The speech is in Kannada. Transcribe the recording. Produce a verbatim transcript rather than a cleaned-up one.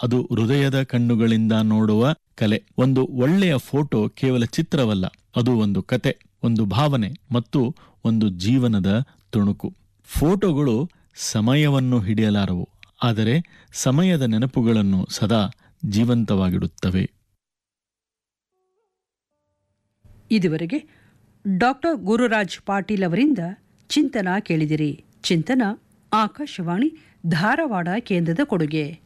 ಅದು ಹೃದಯದ ಕಣ್ಣುಗಳಿಂದ ನೋಡುವ ಕಲೆ. ಒಂದು ಒಳ್ಳೆಯ ಫೋಟೋ ಕೇವಲ ಚಿತ್ರವಲ್ಲ, ಅದು ಒಂದು ಕತೆ, ಒಂದು ಭಾವನೆ ಮತ್ತು ಒಂದು ಜೀವನದ ತುಣುಕು. ಫೋಟೋಗಳು ಸಮಯವನ್ನು ಹಿಡಿಯಲಾರವು, ಆದರೆ ಸಮಯದ ನೆನಪುಗಳನ್ನು ಸದಾ ಜೀವಂತವಾಗಿಡುತ್ತವೆ. ಇದುವರೆಗೆ ಡಾಕ್ಟರ್ ಗುರುರಾಜ್ ಪಾಟೀಲ್ ಅವರಿಂದ ಚಿಂತನ ಕೇಳಿದಿರಿ. ಚಿಂತನ ಆಕಾಶವಾಣಿ ಧಾರವಾಡ ಕೇಂದ್ರದ ಕೊಡುಗೆ.